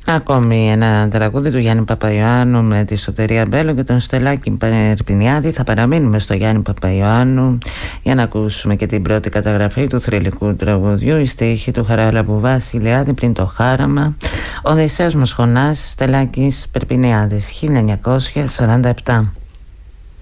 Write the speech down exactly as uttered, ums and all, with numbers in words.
Ακόμη ένα τραγούδι του Γιάννη Παπαϊωάννου με τη Σωτηρία Μπέλο και τον Στελάκη Περπινιάδη. Θα παραμείνουμε στο Γιάννη Παπαϊωάννου για να ακούσουμε και την πρώτη καταγραφή του θρυλικού τραγουδιού. Η στίχη του Χαράλαμπου Βασιλιάδη, Πριν το χάραμα. Ο Οδυσσέας Μοσχονάς, Στελάκης Περπινιάδης, χίλια εννιακόσια σαράντα επτά.